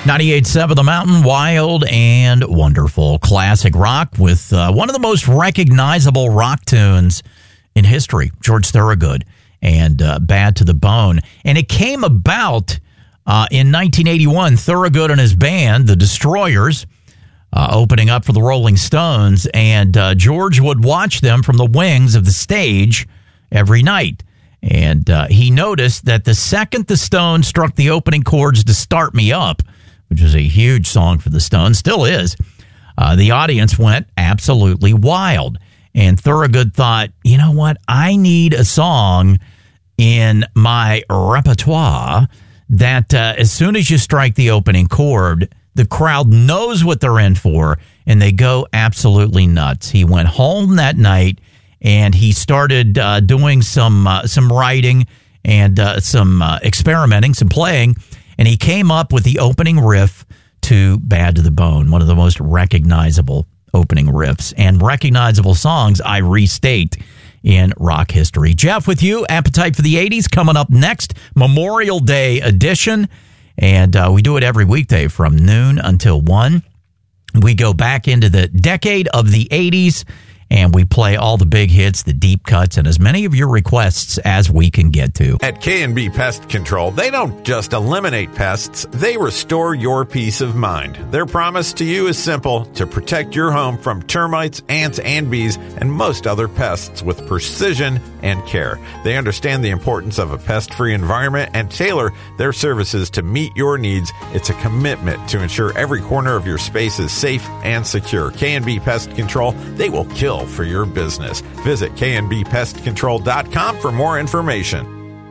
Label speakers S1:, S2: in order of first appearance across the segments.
S1: 98.7 The Mountain, wild and wonderful. Classic rock with one of the most recognizable rock tunes in history, George Thorogood, and Bad to the Bone. And it came about in 1981, Thorogood and his band, the Destroyers, opening up for the Rolling Stones, and George would watch them from the wings of the stage every night. And he noticed that the second the Stones struck the opening chords to Start Me Up, which is a huge song for the Stones, still is, the audience went absolutely wild. And Thorogood thought, you know what, I need a song in my repertoire that as soon as you strike the opening chord, the crowd knows what they're in for, and they go absolutely nuts. He went home that night, and he started doing some writing and some experimenting, some playing, and he came up with the opening riff to Bad to the Bone, one of the most recognizable opening riffs and recognizable songs, I restate, in rock history. Jeff with you, Appetite for the 80s, coming up next, Memorial Day edition, and we do it every weekday from noon until 1. We go back into the decade of the 80s, and we play all the big hits, the deep cuts, and as many of your requests as we can get to.
S2: At K&B Pest Control, they don't just eliminate pests, they restore your peace of mind. Their promise to you is simple: to protect your home from termites, ants, and bees, and most other pests with precision and care. They understand the importance of a pest-free environment and tailor their services to meet your needs. It's a commitment to ensure every corner of your space is safe and secure. K&B Pest Control, they will kill for your business. Visit knbpestcontrol.com for more information.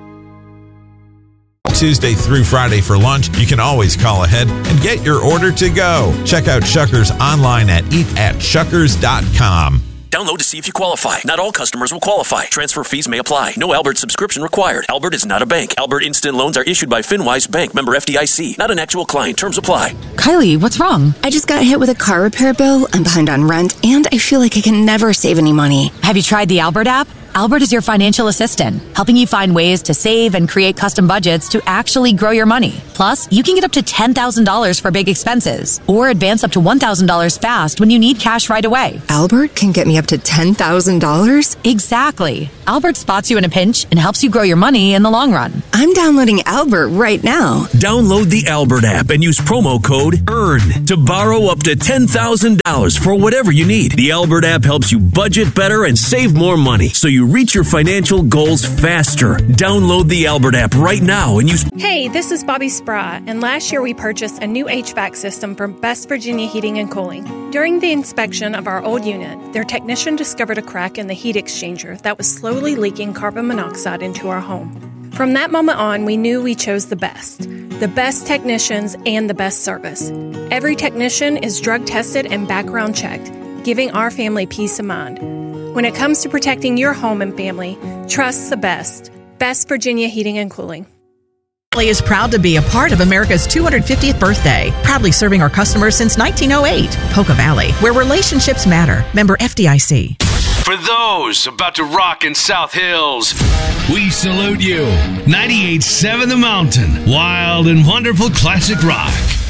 S3: Tuesday through Friday for lunch, you can always call ahead and get your order to go. Check out Shuckers online at eatatshuckers.com.
S4: Download to see if you qualify. Not all customers will qualify. Transfer fees may apply. No Albert subscription required. Albert is not a bank. Albert Instant Loans are issued by FinWise Bank, member FDIC. Not an actual client. Terms apply.
S5: Kylie, what's wrong?
S6: I just got hit with a car repair bill. I'm behind on rent, and I feel like I can never save any money.
S5: Have you tried the Albert app? Albert is your financial assistant, helping you find ways to save and create custom budgets to actually grow your money. Plus, you can get up to $10,000 for big expenses or advance up to $1,000 fast when you need cash right away.
S6: Albert can get me up to $10,000?
S5: Exactly. Albert spots you in a pinch and helps you grow your money in the long run.
S6: I'm downloading Albert right now.
S4: Download the Albert app and use promo code EARN to borrow up to $10,000 for whatever you need. The Albert app helps you budget better and save more money, so you reach your financial goals faster. Download the Albert app right now and use...
S7: Hey, this is Bobby Sprat, and last year we purchased a new HVAC system from Best Virginia Heating and Cooling. During the inspection of our old unit, their technician discovered a crack in the heat exchanger that was slowly leaking carbon monoxide into our home. From that moment on, we knew we chose the best technicians and the best service. Every technician is drug tested and background checked, giving our family peace of mind. When it comes to protecting your home and family, trust the best. Best Virginia Heating and Cooling.
S8: Is proud to be a part of America's 250th birthday, proudly serving our customers since 1908. Poca Valley, where relationships matter. Member FDIC.
S9: For those about to rock in South Hills, we salute you. 98.7 The Mountain, wild and wonderful classic rock.